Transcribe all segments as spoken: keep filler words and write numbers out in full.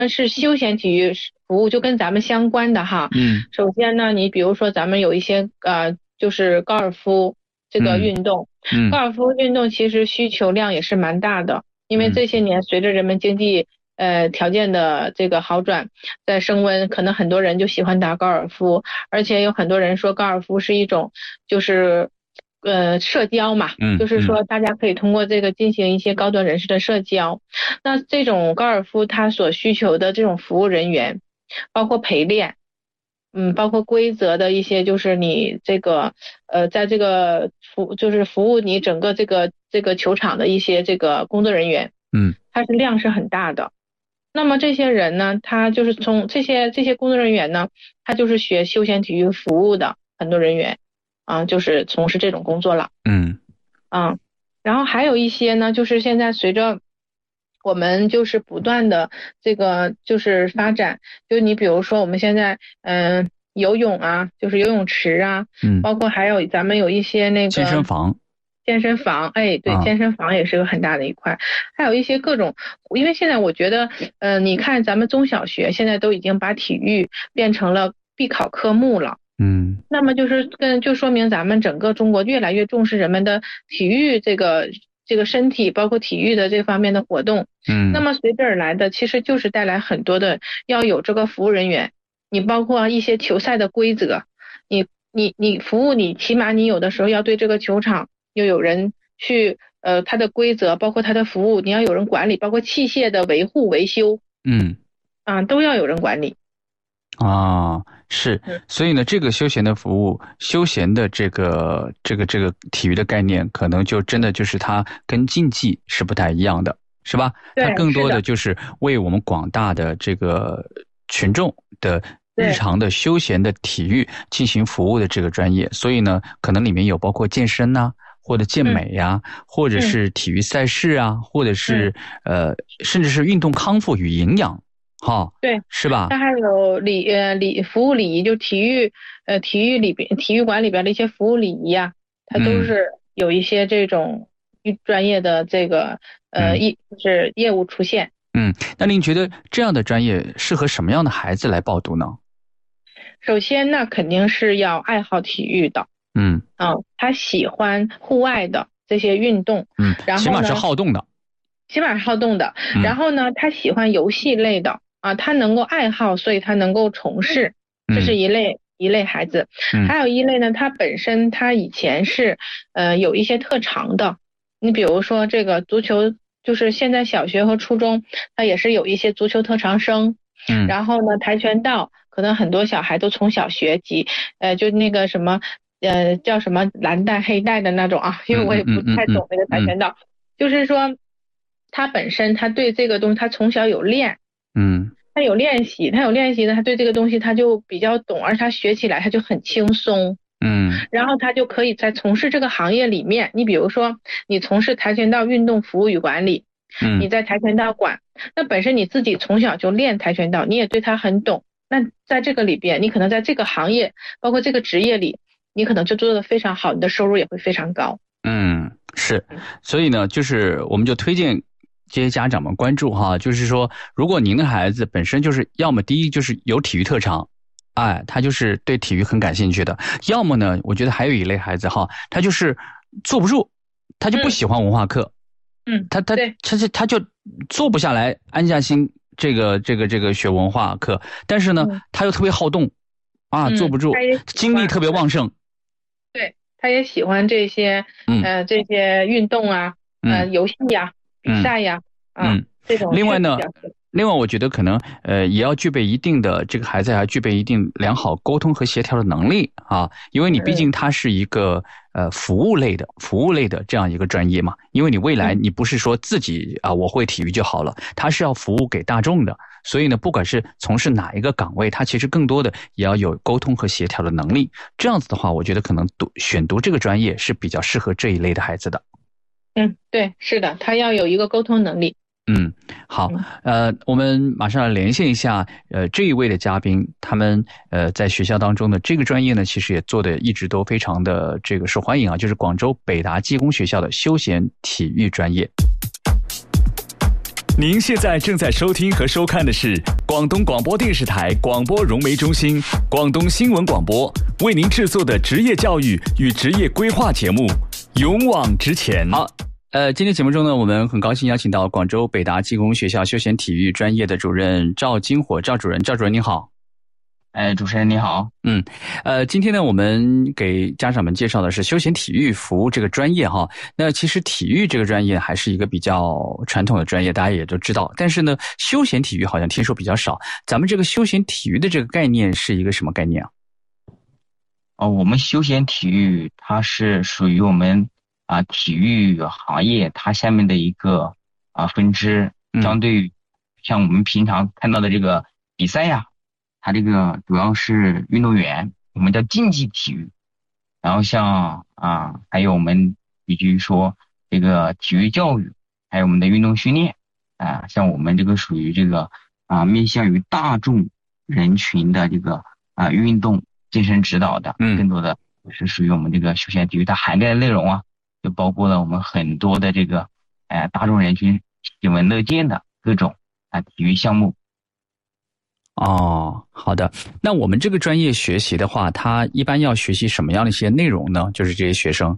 是休闲体育服务，就跟咱们相关的哈。 嗯， 首先呢，你比如说咱们有一些呃，就是高尔夫这个嗯运动， 嗯高尔夫运动其实需求量也是蛮大的，因为嗯这些年随着人们经济呃条件的这个好转，在升温，可能很多人就喜欢打高尔夫，而且有很多人说高尔夫是一种就是呃社交嘛，就是嗯嗯说大家可以通过这个进行一些高端人士的社交。那这种高尔夫它所需求的这种服务人员，包括陪练，嗯，包括规则的一些，就是你这个呃，在这个服就是服务你整个这个这个球场的一些这个工作人员， 嗯它是量是很大的。那么这些人呢，他就是从这些这些工作人员呢，他就是学休闲体育服务的很多人员，啊，就是从事这种工作了。 嗯嗯，然后还有一些呢，就是现在随着我们就是不断的这个就是发展，就你比如说我们现在嗯、呃游泳啊，就是游泳池啊， 嗯， 包括还有咱们有一些那个健身房健身房，哎，对， 啊， 健身房也是个很大的一块，还有一些各种，因为现在我觉得，呃，你看咱们中小学现在都已经把体育变成了必考科目了。 嗯那么就是跟就说明咱们整个中国越来越重视人们的体育这个这个身体，包括体育的这方面的活动。那嗯么随之而来的，其实就是带来很多的要有这个服务人员，你包括一些球赛的规则，你你你服务你起码你有的时候要对这个球场要有人去呃它的规则，包括它的服务，你要有人管理，包括器械的维护维修嗯啊都要有人管理。 啊，是， 嗯所以呢，这个休闲的服务，休闲的这个这个这个体育的概念，可能就真的就是它跟竞技是不太一样的，是吧？它对， 更多的是的， 就是为我们广大的这个群众的日对， 常的休闲的体育进行服务的这个专业，所以呢，可能里面有包括健身呐、或者健嗯美呀、或者嗯是体育赛事啊，或者嗯， 是呃，甚至是运动康复与营养，哈， 对。 是吧？ 它还有礼呃礼服务礼仪，就体育呃体育里边体育馆里边的一些服务礼仪啊，它都嗯是有一些这种专业的这个呃嗯。 业就是业务出现。 嗯，那您觉得这样的专业适合什么样的孩子来报读呢？ 首先呢，肯定是要爱好体育的， 嗯嗯，他喜欢户外的这些运动， 嗯，起码是然后呢， 好动的。 起码是好动的，然嗯后呢，他喜欢游戏类的啊，他能够爱好，所以他能够从事，这是嗯一类一类孩子。 嗯还有一类呢，他本身他以前是呃有一些特长的，你比如说这个足球，就是现在小学和初中，他也是有一些足球特长生， 嗯然后呢，跆拳道可能很多小孩都从小学起，呃，就那个什么。呃，叫什么蓝带黑带的那种啊，因为我也不嗯嗯嗯嗯太懂那个跆嗯拳道，就是说，他本身他对这个东西，他从小有练， 嗯他有练习，他有练习呢，他对这个东西他就比较懂，而且他学起来他就很轻松， 嗯然后他就可以在从事这个行业里面，你比如说你从事跆拳道运动服务与管理，你嗯在跆拳道馆，那本身你自己从小就练跆拳道，你也对他很懂，那在这个里边，你可能在这个行业，包括这个职业里，你可能就做得非常好，你的收入也会非常高。 嗯，是，所以呢，就是我们就推荐这些家长们关注哈，就是说，如果您的孩子本身就是要么第一就是有体育特长，哎，他就是对体育很感兴趣的，要么呢，我觉得还有一类孩子哈，他就是坐不住，他就不喜欢文化课。 嗯， 他他对， 他就他就坐不下来，安下心这个这个这个学文化课，但是呢， 嗯他又特别好动，啊， 嗯， 坐不住他也喜欢， 精力特别旺盛。 对，他也喜欢这些嗯呃这些运动啊，呃嗯游戏呀、比嗯赛呀，啊嗯。 这种另外呢， 是比较另外我觉得可能呃也要具备一定的这个孩子还要具备一定良好沟通和协调的能力啊，因为你毕竟它是一个呃服务类的服务类的这样一个专业嘛，因为你未来你不是说自己啊我会体育就好了，它是要服务给大众的，所以呢，不管是从事哪一个岗位，它其实更多的也要有沟通和协调的能力。这样子的话，我觉得可能读选读这个专业是比较适合这一类的孩子的。 嗯，对，是的，他要有一个沟通能力。 嗯，好，呃，我们马上来连线一下，呃，这一位的嘉宾，他们呃在学校当中的这个专业呢，其实也做的一直都非常的这个受欢迎啊，就是广州北大技工学校的休闲体育专业。 您现在正在收听和收看的是广东广播电视台广播融媒中心、广东新闻广播为您制作的职业教育与职业规划节目《勇往直前》。 好，呃，今天节目中呢，我们很高兴邀请到广州北达技工学校休闲体育专业的主任赵金火赵主任。赵主任你好。 哎，主持人你好。 嗯，呃，今天呢，我们给家长们介绍的是休闲体育服务这个专业哈。那其实体育这个专业还是一个比较传统的专业，大家也都知道。但是呢，休闲体育好像听说比较少。咱们这个休闲体育的这个概念是一个什么概念啊？ 哦，我们休闲体育它是属于我们啊、呃、体育行业它下面的一个啊、呃、分支，相对于像我们平常看到的这个比赛呀。它这个主要是运动员，我们叫竞技体育。然后像啊，还有我们比如说这个体育教育，还有我们的运动训练啊，像我们这个属于这个啊面向于大众人群的这个啊运动健身指导的， 嗯， 更多的是属于我们这个休闲体育，它涵盖的内容啊，就包括了我们很多的这个哎大众人群喜闻乐见的各种啊体育项目。 哦，好的。那我们这个专业学习的话，他一般要学习什么样的一些内容呢？就是这些学生。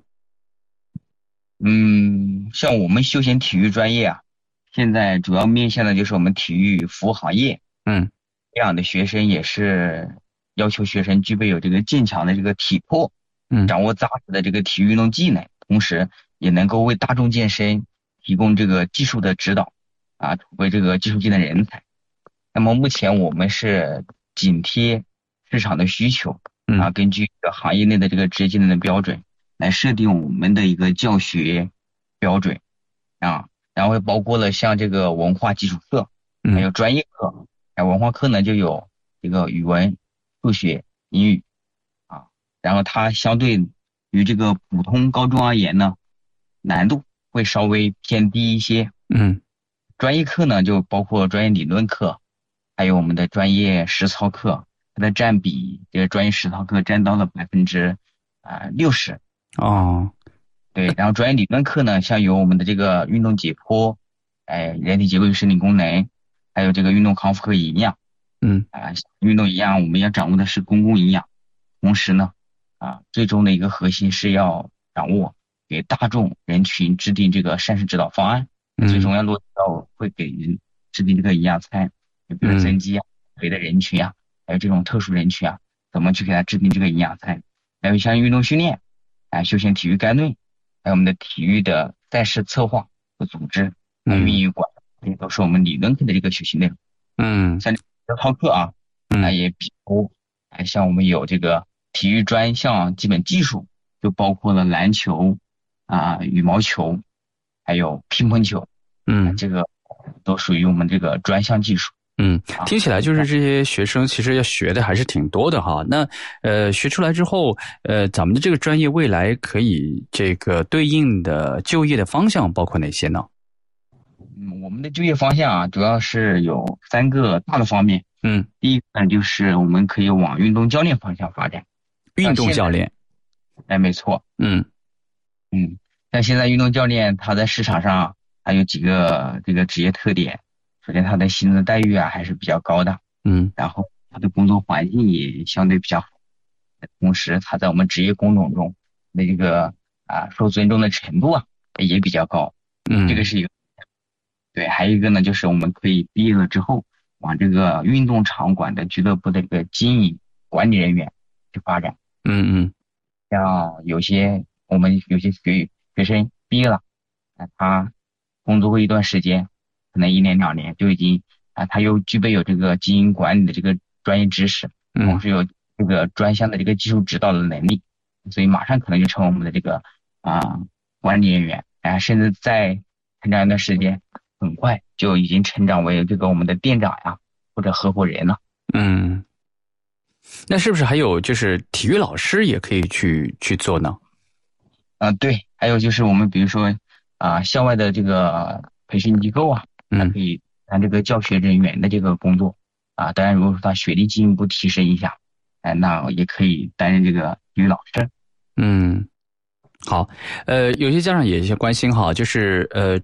嗯，像我们休闲体育专业啊，现在主要面向的就是我们体育服务行业。 嗯， 这样的学生也是要求学生具备有这个坚强的这个体魄， 嗯， 掌握扎实的这个体育运动技能，同时也能够为大众健身提供这个技术的指导啊，为这个技术技能人才。那么目前我们是紧贴市场的需求啊，根据这个行业内的这个职业技能的标准来设定我们的一个教学标准啊，然后包括了像这个文化基础课，还有专业课，还有文化课呢就有这个语文、数学、英语啊，然后它相对于这个普通高中而言呢，难度会稍微偏低一些。 嗯， 专业课呢就包括专业理论课。还有我们的专业实操课，它的占比，这个专业实操课占到了百分之啊六十。 哦， 对，然后专业理论课呢，像有我们的这个运动解剖，哎，人体结构与生理功能，还有这个运动康复和营养。 嗯， 啊，运动营养我们要掌握的是公共营养，同时呢，啊，最终的一个核心是要掌握给大众人群制定这个膳食指导方案， 嗯、 最终要落到会给人制定这个营养餐。比如增肌啊、肥的人群啊，还有这种特殊人群啊，怎么去给他制定这个营养餐？还有像运动训练啊、休闲体育概论，还有我们的体育的赛事策划和组织、啊、运营管理，这都是我们理论课的这个学习内容。 嗯， 像实操课啊，啊也比如啊，像我们有这个体育专项基本技术，就包括了篮球啊、羽毛球，还有乒乓球， 嗯， 啊、这个都属于我们这个专项技术。 嗯，听起来就是这些学生其实要学的还是挺多的哈。那呃，学出来之后，呃，咱们的这个专业未来可以这个对应的就业的方向包括哪些呢？ 嗯，我们的就业方向啊，主要是有三个大的方面。 嗯， 第一个呢，就是我们可以往运动教练方向发展。 运动教练， 哎，没错。 嗯嗯，像现在运动教练他在市场上还有几个这个职业特点。首先，他的薪资待遇啊还是比较高的， 嗯， 然后他的工作环境也相对比较好，同时他在我们职业工种中的这个啊受尊重的程度啊也比较高， 嗯， 这个是一个。对，还有一个呢，就是我们可以毕业了之后往这个运动场馆的俱乐部的一个经营管理人员去发展。 嗯嗯， 像有些我们有些学学生毕业了，啊，他工作过一段时间。可能一年两年就已经啊，他又具备有这个经营管理的这个专业知识，同时有这个专项的这个技术指导的能力，所以马上可能就成为我们的这个啊管理人员，啊，甚至在很长一段时间，很快就已经成长为这个我们的店长呀或者合伙人了。 嗯，那是不是还有就是体育老师也可以去去做呢？ 啊，对，还有就是我们比如说啊校外的这个培训机构啊。他可以干这个教学人员的这个工作啊，当然如果说他学历进一步提升一下，哎，那也可以担任这个体育老师。 嗯，好，呃，有些家长也有些关心哈，就是呃，这个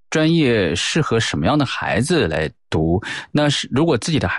专业适合什么样的孩子来读？那是如果自己的孩